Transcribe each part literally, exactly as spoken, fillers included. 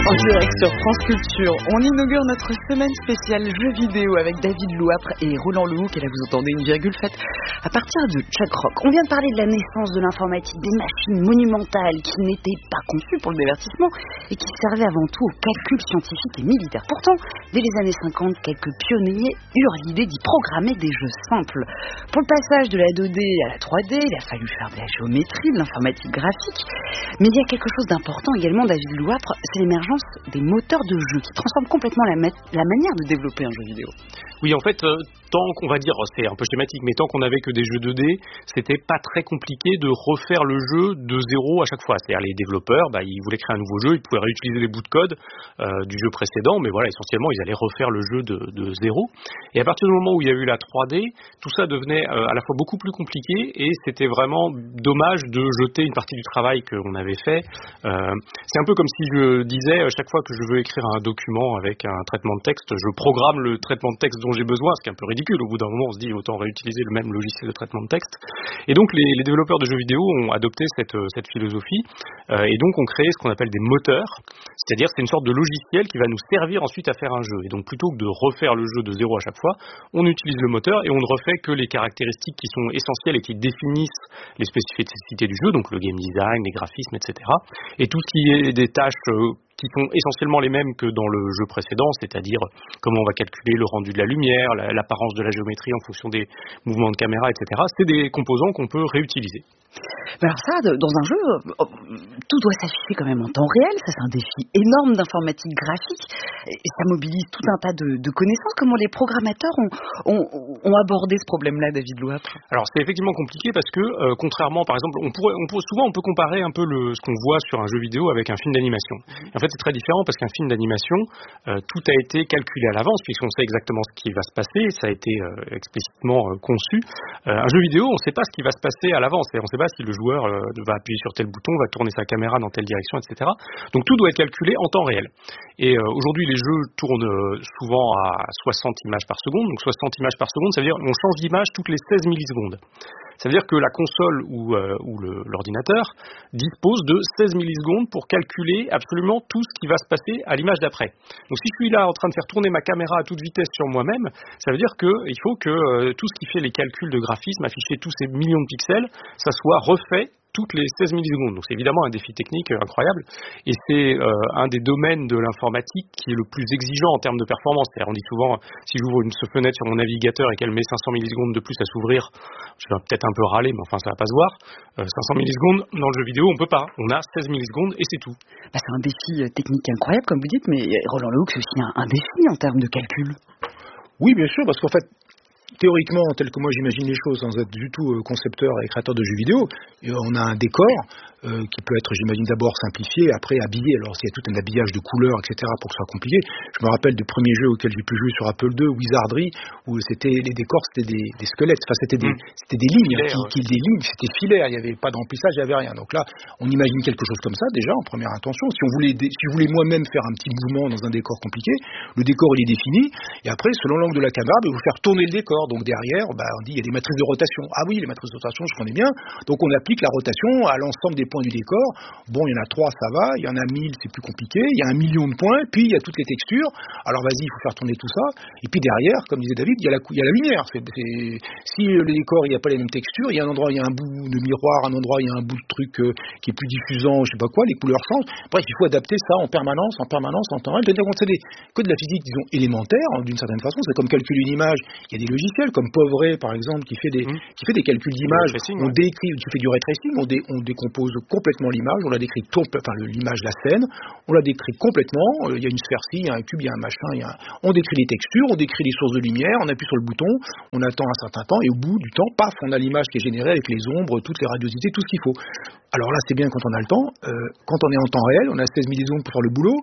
En direct sur France Culture, on inaugure notre semaine spéciale jeux vidéo avec David Louapre et Roland Lehoucq. Et là, vous entendez une virgule faite à partir de Chuck Rock. On vient de parler de la naissance de l'informatique, des machines monumentales qui n'étaient pas conçues pour le divertissement et qui servaient avant tout au calcul scientifique et militaire. Pourtant, dès les années cinquante, quelques pionniers eurent l'idée d'y programmer des jeux simples. Pour le passage de la deux D à la trois D, il a fallu faire de la géométrie, de l'informatique graphique. Mais il y a quelque chose d'important également, David Louapre, c'est l'émergence des moteurs de jeu qui transforment complètement la, ma- la manière de développer un jeu vidéo. Oui, en fait, euh, tant qu'on va dire, c'est un peu schématique, mais tant qu'on n'avait que des jeux deux D, c'était pas très compliqué de refaire le jeu de zéro à chaque fois. C'est-à-dire les développeurs, bah, ils voulaient créer un nouveau jeu, ils pouvaient réutiliser les bouts de code euh, du jeu précédent, mais voilà, essentiellement, ils allaient refaire le jeu de, de zéro. Et à partir du moment où il y a eu la trois D, tout ça devenait euh, à la fois beaucoup plus compliqué et c'était vraiment dommage de jeter une partie du travail qu'on avait fait. Euh, c'est un peu comme si je disais, chaque fois que je veux écrire un document avec un traitement de texte, je programme le traitement de texte dont j'ai besoin, ce qui est un peu ridicule. Au bout d'un moment, on se dit autant réutiliser le même logiciel de traitement de texte. Et donc, les, les développeurs de jeux vidéo ont adopté cette, cette philosophie euh, et donc ont créé ce qu'on appelle des moteurs, c'est-à-dire c'est une sorte de logiciel qui va nous servir ensuite à faire un jeu. Et donc, plutôt que de refaire le jeu de zéro à chaque fois, on utilise le moteur et on ne refait que les caractéristiques qui sont essentielles et qui définissent les spécificités du jeu, donc le game design, les graphismes, et cetera. Et tout ce qui est des tâches euh, qui sont essentiellement les mêmes que dans le jeu précédent, c'est-à-dire comment on va calculer le rendu de la lumière, l'apparence de la géométrie en fonction des mouvements de caméra, et cetera. C'est des composants qu'on peut réutiliser. Alors ça, dans un jeu, tout doit s'afficher quand même en temps réel. Ça, c'est un défi énorme d'informatique graphique. Et ça mobilise tout un tas de, de connaissances. Comment les programmateurs ont, ont, ont abordé ce problème-là, David Louapre? Alors, c'est effectivement compliqué parce que, euh, contrairement, par exemple, on pourrait, on pourrait, souvent on peut comparer un peu le, ce qu'on voit sur un jeu vidéo avec un film d'animation. En fait, c'est très différent parce qu'un film d'animation, euh, tout a été calculé à l'avance puisqu'on sait exactement ce qui va se passer. Ça a été euh, explicitement euh, conçu. Euh, un jeu vidéo, on ne sait pas ce qui va se passer à l'avance. On ne sait pas si le joueur euh, va appuyer sur tel bouton, va tourner sa caméra dans telle direction, et cetera. Donc tout doit être calculé en temps réel. Et euh, aujourd'hui, les jeux tournent euh, souvent à soixante images par seconde. Donc soixante images par seconde, ça veut dire qu'on change d'image toutes les seize millisecondes. Ça veut dire que la console ou, euh, ou le, l'ordinateur dispose de seize millisecondes pour calculer absolument tout ce qui va se passer à l'image d'après. Donc si je suis là en train de faire tourner ma caméra à toute vitesse sur moi-même, ça veut dire qu'il faut que euh, tout ce qui fait les calculs de graphisme, afficher tous ces millions de pixels, ça soit refait toutes les seize millisecondes. Donc c'est évidemment un défi technique incroyable et c'est euh, un des domaines de l'informatique qui est le plus exigeant en termes de performance. C'est-à-dire on dit souvent, si j'ouvre une fenêtre sur mon navigateur et qu'elle met cinq cents millisecondes de plus à s'ouvrir, je vais peut-être un peu râler, mais enfin ça va pas se voir. Euh, cinq cents millisecondes, dans le jeu vidéo, on peut pas. On a seize millisecondes et c'est tout. Bah, c'est un défi technique incroyable, comme vous dites, mais Roland Lehoucq, c'est aussi un, un défi en termes de calcul. Oui, bien sûr, parce qu'en fait, théoriquement, tel que moi j'imagine les choses, sans être du tout concepteur et créateur de jeux vidéo, on a un décor euh, qui peut être, j'imagine, d'abord simplifié, après habillé. Alors s'il y a tout un habillage de couleurs, et cetera, pour que ce soit compliqué. Je me rappelle du premier jeu auquel j'ai pu jouer sur Apple deux, Wizardry, où c'était les décors, c'était des, des squelettes, enfin c'était des, mmh. c'était des lignes, filaire, qui, ouais. qui, des lignes, c'était filaire. Il n'y avait pas d'emplissage, il n'y avait rien. Donc là, on imagine quelque chose comme ça déjà en première intention. Si on voulait, si je voulais moi-même faire un petit mouvement dans un décor compliqué, le décor il est défini, et après, selon l'angle de la caméra, ben, vous faire tourner le décor. Donc derrière, ben, on dit il y a des matrices de rotation. Ah oui, les matrices de rotation, je connais bien. Donc on applique la rotation à l'ensemble des points du décor. Bon, il y en a trois, ça va. Il y en a mille, c'est plus compliqué. Il y a un million de points. Puis il y a toutes les textures. Alors vas-y, il faut faire tourner tout ça. Et puis derrière, comme disait David, il y a la, il y a la lumière. C'est, c'est, si le décor, il n'y a pas les mêmes textures, il y a un endroit, il y a un bout de miroir, un endroit, il y a un bout de truc euh, qui est plus diffusant, je sais pas quoi. Les couleurs changent. Bref, il faut adapter ça en permanence, en permanence, en temps réel. C'est-à-dire qu'on sait des, que de la physique, disons, élémentaire, hein, d'une certaine façon. C'est comme calculer une image. Il y a des logiciels comme Povray, par exemple, qui fait des, mmh. qui fait des calculs d'images. On ouais. décrit, tu fais du ray tracing, on, dé, on décompose complètement l'image, on la décrit, enfin l'image, la scène, on la décrit complètement. Il y a une sphère-ci, il y a un cube, il y a un machin, il y a un... on décrit les textures, on décrit les sources de lumière, on appuie sur le bouton, on attend un certain temps et au bout du temps, paf, on a l'image qui est générée avec les ombres, toutes les radiosités, tout ce qu'il faut. Alors là, c'est bien quand on a le temps. Euh, quand on est en temps réel, on a seize millisecondes pour faire le boulot.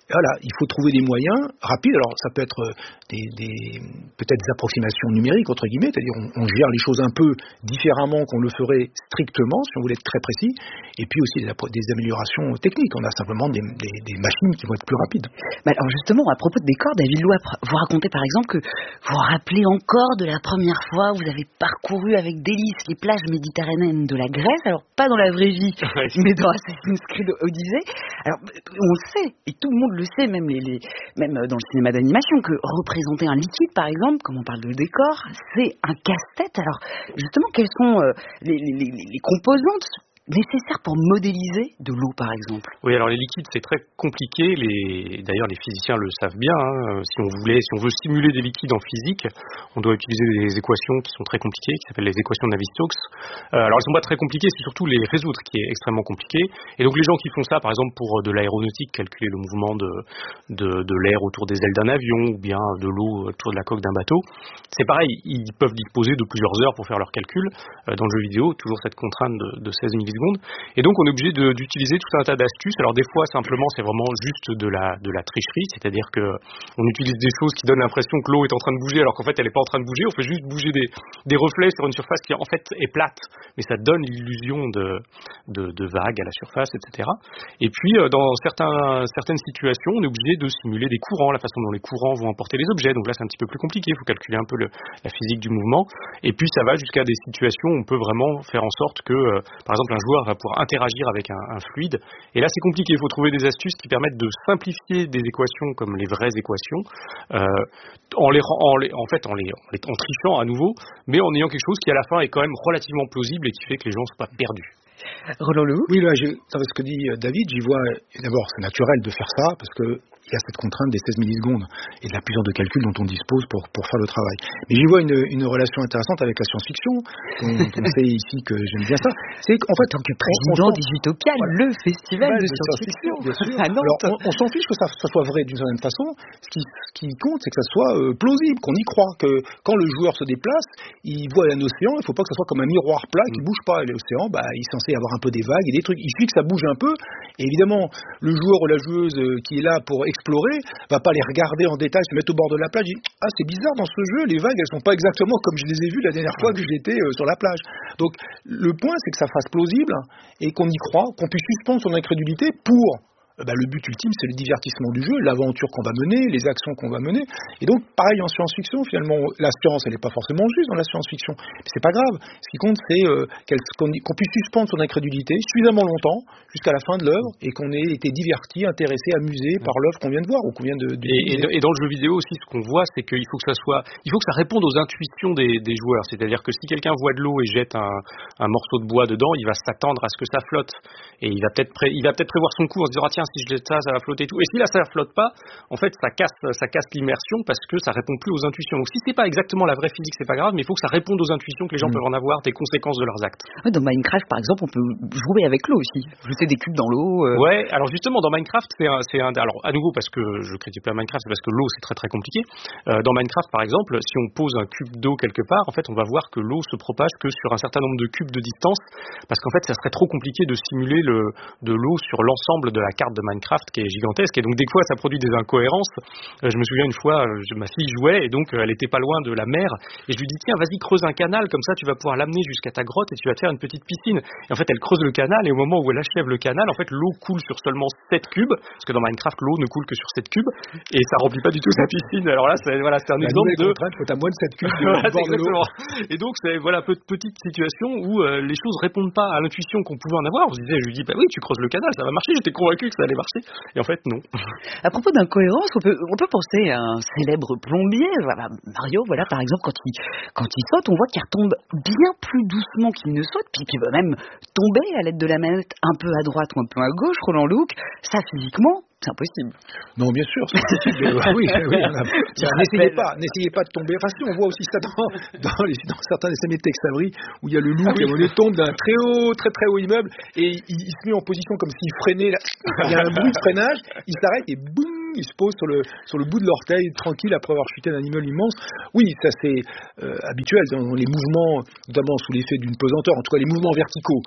Voilà, il faut trouver des moyens rapides. Alors ça peut être des, des peut-être des approximations numériques entre guillemets, c'est-à-dire on, on gère les choses un peu différemment qu'on le ferait strictement si on voulait être très précis. Et puis aussi des, des améliorations techniques. On a simplement des, des, des machines qui vont être plus rapides. Bah alors justement, à propos de décors, David Louap, vous racontez par exemple que vous vous rappelez encore de la première fois où vous avez parcouru avec délice les plages méditerranéennes de la Grèce, alors pas dans la vraie vie, mais dans Assassin's Creed Odyssey. Alors on le sait, et tout le monde le sait, même, les, les, même dans le cinéma d'animation, que représenter un liquide par exemple, comme on parle de décor, c'est un casse-tête. Alors justement, quelles sont euh, les, les, les, les composantes nécessaires pour modéliser de l'eau, par exemple? Oui, alors les liquides, c'est très compliqué. Les... D'ailleurs, les physiciens le savent bien. Hein. Si on voulait, si on veut simuler des liquides en physique, on doit utiliser des équations qui sont très compliquées, qui s'appellent les équations de Navier-Stokes. Euh, alors, elles sont pas très compliquées, c'est surtout les résoudre qui est extrêmement compliqué. Et donc, les gens qui font ça, par exemple, pour de l'aéronautique, calculer le mouvement de, de, de l'air autour des ailes d'un avion, ou bien de l'eau autour de la coque d'un bateau, c'est pareil. Ils peuvent disposer de plusieurs heures pour faire leurs calculs. Euh, dans le jeu vidéo, toujours cette contrainte de, de seize millisecondes. Et donc on est obligé de, d'utiliser tout un tas d'astuces. Alors des fois simplement c'est vraiment juste de la, de la tricherie, c'est-à-dire que on utilise des choses qui donnent l'impression que l'eau est en train de bouger alors qu'en fait elle n'est pas en train de bouger. On fait juste bouger des, des reflets sur une surface qui en fait est plate, mais ça donne l'illusion de, de, de vagues à la surface, et cetera. Et puis dans certains, certaines situations on est obligé de simuler des courants, la façon dont les courants vont emporter les objets. Donc là c'est un petit peu plus compliqué, il faut calculer un peu le, la physique du mouvement. Et puis ça va jusqu'à des situations où on peut vraiment faire en sorte que euh, par exemple un joueur va pouvoir interagir avec un, un fluide. Et là, c'est compliqué. Il faut trouver des astuces qui permettent de simplifier des équations comme les vraies équations, euh, en, les, en, les, en fait, en, les, en, les, en trichant à nouveau, mais en ayant quelque chose qui, à la fin, est quand même relativement plausible et qui fait que les gens ne sont pas perdus. Roland Lehoux. Oui, là, je, ça va ce que dit David, j'y vois, d'abord, c'est naturel de faire ça, parce que il y a cette contrainte des seize millisecondes et de la puissance de calcul dont on dispose pour, pour faire le travail. Mais j'y vois une, une relation intéressante avec la science-fiction, dont on sait ici que j'aime bien ça. C'est qu'en fait, en tant que président des Utopiales, voilà, le festival de, de science-fiction, bien sûr. Alors, on, on s'en fiche que ça, ça soit vrai d'une certaine façon. Ce qui, ce qui compte, c'est que ça soit euh, plausible, qu'on y croit, que quand le joueur se déplace, il voit un océan, il ne faut pas que ça soit comme un miroir plat qui ne bouge pas. Et l'océan, bah, il est censé avoir un peu des vagues et des trucs. Il suffit que ça bouge un peu. Et évidemment, le joueur ou la joueuse qui est là pour explorer va pas les regarder en détail, se mettre au bord de la plage et dire « Ah, c'est bizarre dans ce jeu, les vagues, elles sont pas exactement comme je les ai vues la dernière fois que j'étais euh, sur la plage. » Donc, le point, c'est que ça fasse plausible et qu'on y croit, qu'on puisse suspendre son incrédulité pour... Bah, le but ultime, c'est le divertissement du jeu, l'aventure qu'on va mener, les actions qu'on va mener. Et donc, pareil en science-fiction, finalement, la science, elle n'est pas forcément juste dans la science-fiction. Mais c'est pas grave. Ce qui compte, c'est euh, qu'on, qu'on puisse suspendre son incrédulité suffisamment longtemps, jusqu'à la fin de l'œuvre, et qu'on ait été diverti, intéressé, amusé par l'œuvre qu'on vient de voir ou qu'on vient de. de et, et, et dans le jeu vidéo aussi, ce qu'on voit, c'est qu'il faut que ça soit, il faut que ça réponde aux intuitions des, des joueurs. C'est-à-dire que si quelqu'un voit de l'eau et jette un, un morceau de bois dedans, il va s'attendre à ce que ça flotte, et il va peut-être, pré, il va peut-être prévoir son coup en se disant ah, tiens, si je jette ça, ça va flotter et tout. Et si là ça ne flotte pas, en fait ça casse, ça casse l'immersion parce que ça répond plus aux intuitions. Donc si c'est pas exactement la vraie physique, c'est pas grave, mais il faut que ça réponde aux intuitions que les gens mmh. peuvent en avoir, des conséquences de leurs actes. Ouais, dans Minecraft par exemple, on peut jouer avec l'eau aussi, jeter des cubes dans l'eau. Euh... Ouais, alors justement dans Minecraft, c'est un, c'est un, alors à nouveau parce que je critique pas Minecraft, c'est parce que l'eau c'est très très compliqué. Euh, dans Minecraft par exemple, si on pose un cube d'eau quelque part, en fait on va voir que l'eau se propage que sur un certain nombre de cubes de distance, parce qu'en fait ça serait trop compliqué de simuler le, de l'eau sur l'ensemble de la carte de Minecraft qui est gigantesque. Et donc des fois ça produit des incohérences. Euh, je me souviens une fois, euh, je, ma fille jouait et donc euh, elle était pas loin de la mer et je lui dis tiens vas-y creuse un canal comme ça tu vas pouvoir l'amener jusqu'à ta grotte et tu vas te faire une petite piscine. Et en fait elle creuse le canal et au moment où elle achève le canal en fait l'eau coule sur seulement sept cubes parce que dans Minecraft l'eau ne coule que sur sept cubes et ça remplit pas du tout sa piscine. Alors là c'est voilà c'est un la exemple de faut à moins de sept cubes de voilà, bord de l'eau. Et donc c'est voilà peu, petite situation où euh, les choses répondent pas à l'intuition qu'on pouvait en avoir. On se disait je lui dis bah oui tu creuses le canal ça va marcher, j'étais convaincu que ça allait marcher et en fait non. À propos d'incohérence, on peut, on peut penser à un célèbre plombier, voilà, Mario, voilà, par exemple, quand il, quand il saute, on voit qu'il retombe bien plus doucement qu'il ne saute, puis il va même tomber à l'aide de la manette un peu à droite ou un peu à gauche, Roland Lehoux. Ça, physiquement, c'est impossible. Non, bien sûr, c'est impossible. oui, oui, on a... n'essayez pas, n'essayez pas de tomber. Enfin, si on voit aussi ça dans, dans, les, dans certains des Tex Avery où il y a le loup ah, oui. qui on tombe d'un très haut, très très haut immeuble et il, il se met en position comme s'il freinait. Là. Il y a un bruit de freinage, il s'arrête et boum, il se pose sur le sur le bout de l'orteil, tranquille après avoir chuté d'un immeuble immense. Oui, ça c'est euh, habituel dans les mouvements, notamment sous l'effet d'une pesanteur. En tout cas, les mouvements verticaux.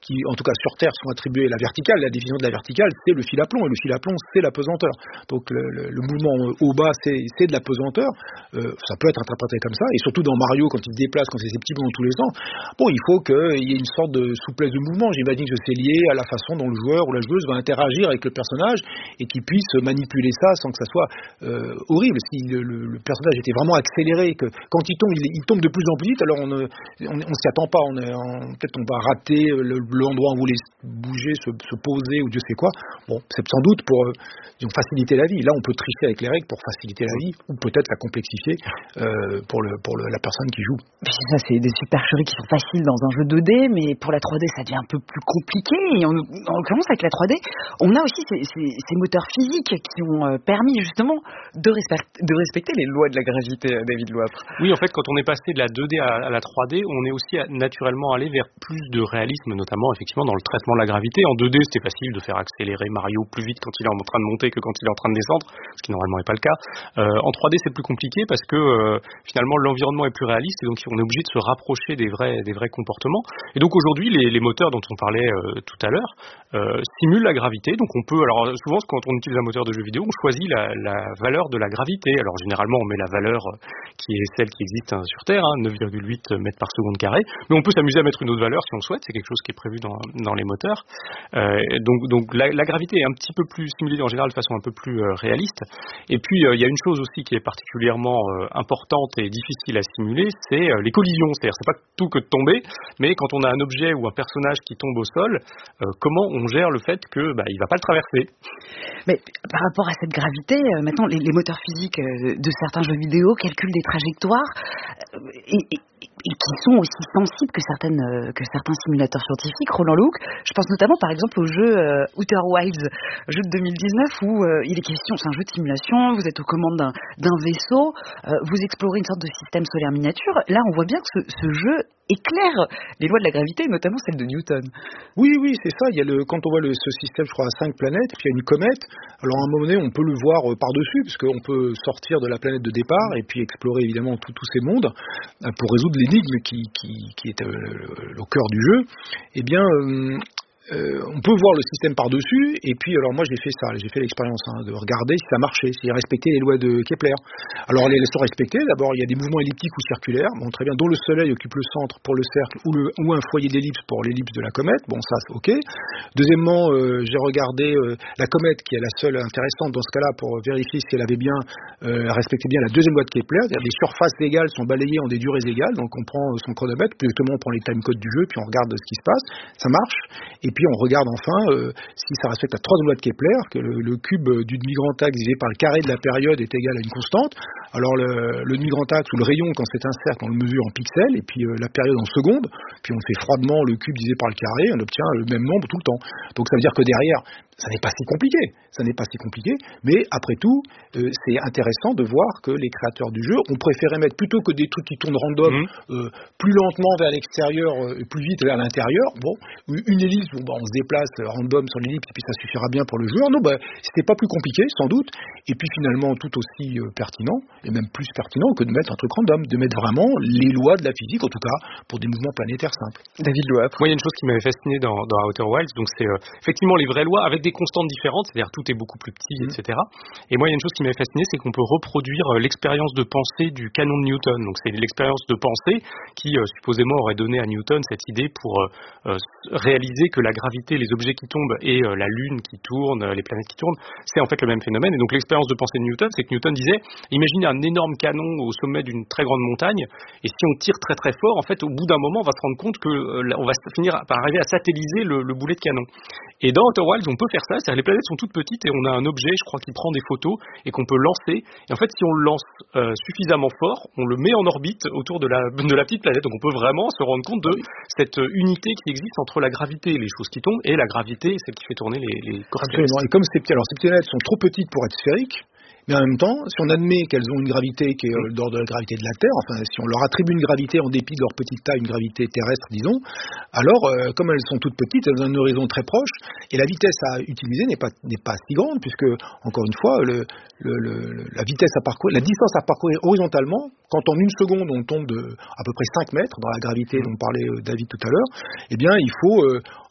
qui, en tout cas sur Terre, sont attribuées à la verticale. La définition de la verticale, c'est le fil à plomb, et le fil à plomb, c'est la pesanteur. Donc le, le, le mouvement haut-bas, c'est, c'est de la pesanteur. Euh, ça peut être interprété comme ça, et surtout dans Mario, quand il se déplace, quand c'est ces petits bonds dans tous les sens, bon, il faut qu'il y ait une sorte de souplesse de mouvement. J'imagine que c'est lié à la façon dont le joueur ou la joueuse va interagir avec le personnage et qu'il puisse manipuler ça sans que ça soit euh, horrible. Si le, le, le personnage était vraiment accéléré, que quand il tombe, il, il tombe de plus en plus vite, alors on ne on, on s'y attend pas. On, on, peut-être on va rater le, l'endroit où on voulait bouger, se, se poser ou Dieu sait quoi. Bon, c'est sans doute pour euh, disons, faciliter la vie. Là, on peut tricher avec les règles pour faciliter la vie ou peut-être la complexifier euh, pour, le, pour le, la personne qui joue. Ça, c'est des supercheries qui sont faciles dans un jeu deux D, mais pour la trois D, ça devient un peu plus compliqué. Et en, en l'occurrence, avec la trois D, on a aussi ces, ces, ces moteurs physiques qui ont permis justement de, respect, de respecter les lois de la gravité, David Louapre. Oui, en fait, quand on est passé de la deux D à, à la trois D, on est aussi naturellement allé vers plus de réalisme, notamment effectivement dans le traitement de la gravité. En deux D, c'était facile de faire accélérer Mario plus vite quand il est en train de monter que quand il est en train de descendre, ce qui normalement n'est pas le cas. Euh, en trois D, c'est plus compliqué parce que euh, finalement l'environnement est plus réaliste et donc on est obligé de se rapprocher des vrais, des vrais comportements. Et donc aujourd'hui, les, les moteurs dont on parlait euh, tout à l'heure euh, simulent la gravité. Donc on peut, alors souvent quand on utilise un moteur de jeu vidéo, on choisit la, la valeur de la gravité. Alors généralement, on met la valeur qui est celle qui existe hein, sur Terre, hein, neuf virgule huit mètres par seconde carré. Mais on peut s'amuser à mettre une autre valeur si on le souhaite. C'est quelque chose qui est prévu dans, dans les moteurs. Euh, donc donc la, la gravité est un petit peu plus simulée en général de façon un peu plus euh, réaliste. Et puis il euh, y a une chose aussi qui est particulièrement euh, importante et difficile à simuler, c'est euh, les collisions. C'est-à-dire c'est pas tout que de tomber, mais quand on a un objet ou un personnage qui tombe au sol, euh, comment on gère le fait que bah, il va pas le traverser. Mais par rapport à cette gravité, euh, maintenant les, les moteurs physiques euh, de certains jeux vidéo calculent des trajectoires euh, et, et, et qui sont aussi sensibles que certaines euh, que certains simulateurs scientifiques. Roland Lehoucq, je pense notamment par exemple au jeu euh, Outer Wilds, jeu de deux mille dix-neuf où euh, il est question, c'est un jeu de simulation, vous êtes aux commandes d'un, d'un vaisseau, euh, vous explorez une sorte de système solaire miniature. Là, on voit bien que ce, ce jeu éclaire les lois de la gravité, notamment celle de Newton. Oui, oui, c'est ça. Il y a le, quand on voit le, ce système, je crois, à cinq planètes, puis il y a une comète. Alors à un moment donné, on peut le voir euh, par-dessus, puisqu'on peut sortir de la planète de départ et puis explorer évidemment tous ces mondes euh, pour résoudre l'énigme qui, qui, qui est euh, au cœur du jeu. Eh bien, euh, Euh, on peut voir le système par-dessus, et puis alors moi j'ai fait ça, j'ai fait l'expérience hein, de regarder si ça marchait, si respectait les lois de Kepler. Alors elles sont respectées, d'abord il y a des mouvements elliptiques ou circulaires, bon très bien, dont le soleil occupe le centre pour le cercle, ou, le, ou un foyer d'ellipse pour l'ellipse de la comète, bon ça c'est ok. Deuxièmement, euh, j'ai regardé euh, la comète qui est la seule intéressante dans ce cas-là pour vérifier si elle avait bien, euh, respectait bien la deuxième loi de Kepler, c'est-à-dire les surfaces égales sont balayées en des durées égales, donc on prend son chronomètre, puis justement on prend les timecodes du jeu, puis on regarde ce qui se passe, ça marche. Et puis on regarde enfin euh, si ça respecte la troisième loi de Kepler, que le, le cube du demi-grand axe divisé par le carré de la période est égal à une constante. Alors le, le demi-grand axe ou le rayon, quand c'est un cercle, on le mesure en pixels, et puis euh, la période en secondes, puis on fait froidement le cube divisé par le carré, on obtient le même nombre tout le temps. Donc ça veut dire que derrière, ça n'est pas si compliqué, ça n'est pas si compliqué, mais après tout, euh, c'est intéressant de voir que les créateurs du jeu ont préféré mettre, plutôt que des trucs qui tournent random, mmh. euh, plus lentement vers l'extérieur et euh, plus vite vers l'intérieur, bon, une ellipse, bon, bah, on se déplace random sur l'ellipse et puis ça suffira bien pour le joueur. Non, bah, c'était pas plus compliqué, sans doute, et puis finalement tout aussi euh, pertinent, et même plus pertinent que de mettre un truc random, de mettre vraiment les lois de la physique, en tout cas, pour des mouvements planétaires simples. David Louapre. Moi, il y a une chose qui m'avait fasciné dans, dans Outer Wilds, donc c'est euh, effectivement les vraies lois avec des constantes différentes, c'est-à-dire tout est beaucoup plus petit, mmh. et cetera. Et moi, il y a une chose qui m'avait fasciné, c'est qu'on peut reproduire euh, l'expérience de pensée du canon de Newton. Donc c'est l'expérience de pensée qui euh, supposément aurait donné à Newton cette idée pour euh, euh, réaliser que la gravité, les objets qui tombent et euh, la Lune qui tourne, euh, les planètes qui tournent, c'est en fait le même phénomène. Et donc l'expérience de pensée de Newton, c'est que Newton disait, imaginez un énorme canon au sommet d'une très grande montagne, et si on tire très très fort, en fait, au bout d'un moment, on va se rendre compte que euh, on va finir par arriver à satelliser le, le boulet de canon. Et dans Outer Wilds, on peut faire ça, c'est-à-dire les planètes sont toutes petites et on a un objet, je crois, qui prend des photos et qu'on peut lancer. Et en fait, si on le lance euh, suffisamment fort, on le met en orbite autour de la, de la petite planète. Donc on peut vraiment se rendre compte de cette unité qui existe entre la gravité, les choses qui tombent, et la gravité, celle qui fait tourner les, les corps. Absolument. Et comme ces petites, alors ces petites planètes sont trop petites pour être sphériques, mais en même temps, si on admet qu'elles ont une gravité qui est euh, d'ordre de la gravité de la Terre, enfin, si on leur attribue une gravité en dépit de leur petite taille, une gravité terrestre, disons, alors, euh, comme elles sont toutes petites, elles ont un horizon très proche, et la vitesse à utiliser n'est pas, n'est pas si grande, puisque, encore une fois, le, le, le, la vitesse à parcourir, la distance à parcourir horizontalement, quand en une seconde on tombe de à peu près cinq mètres dans la gravité dont parlait euh, David tout à l'heure, eh bien, il faut, euh,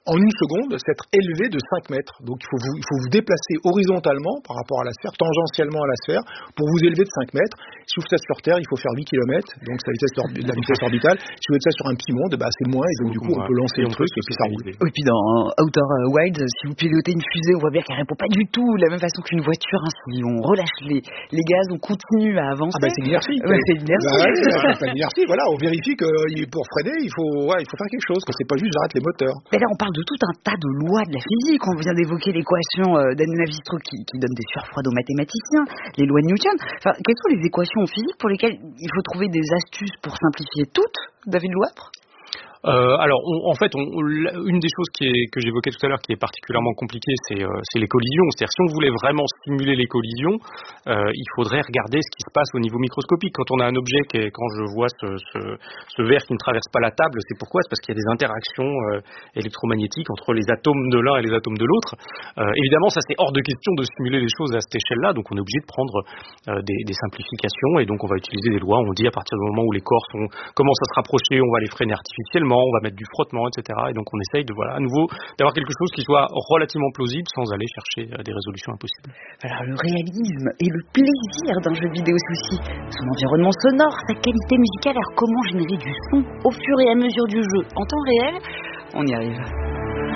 en une seconde, s'être élevé de cinq mètres. Donc il faut, vous, il faut vous déplacer horizontalement par rapport à la sphère, tangentiellement à la sphère, pour vous élever de cinq mètres. Si vous faites ça sur Terre, il faut faire huit kilomètres, donc c'est la vitesse, de la vitesse orbitale. Si vous faites ça sur un petit monde, bah, c'est moins, et donc du coup on peut lancer le truc et puis ça roule. Et puis dans Outer Wilds, si vous pilotez une fusée, on voit bien qu'elle répond pas du tout de la même façon qu'une voiture. Hein. Si on relâche les, les gaz, on continue à avancer. Ah bah c'est l'inertie. Ouais, c'est l'inertie. Bah, ouais, c'est l'inertie, voilà, on vérifie que pour freiner, il faut, ouais, il faut faire quelque chose, que c'est pas juste j'arrête les moteurs. Mais là, on parle de tout un tas de lois de la physique. On vient d'évoquer l'équation euh, d'Anne-Navier-Strauss qui, qui donne des sueurs froides aux mathématiciens, les lois de Newton. Enfin, quelles sont les équations physiques pour lesquelles il faut trouver des astuces pour simplifier toutes, David Louapre? Euh, alors, on, en fait, on, une des choses qui est, que j'évoquais tout à l'heure, qui est particulièrement compliquée, c'est, euh, c'est les collisions. C'est-à-dire, si on voulait vraiment simuler les collisions, euh, il faudrait regarder ce qui se passe au niveau microscopique. Quand on a un objet, qui est, quand je vois ce, ce, ce verre qui ne traverse pas la table, c'est pourquoi? C'est parce qu'il y a des interactions euh, électromagnétiques entre les atomes de l'un et les atomes de l'autre. Euh, évidemment, ça c'est hors de question de simuler les choses à cette échelle-là, donc on est obligé de prendre euh, des, des simplifications, et donc on va utiliser des lois. On dit à partir du moment où les corps sont, commencent à se rapprocher, on va les freiner artificiellement, on va mettre du frottement, et cetera. Et donc on essaye de, voilà, à nouveau, d'avoir quelque chose qui soit relativement plausible sans aller chercher des résolutions impossibles. Alors le réalisme et le plaisir d'un jeu vidéo, c'est aussi son environnement sonore, sa qualité musicale. Alors comment générer du son au fur et à mesure du jeu en temps réel? On y arrive.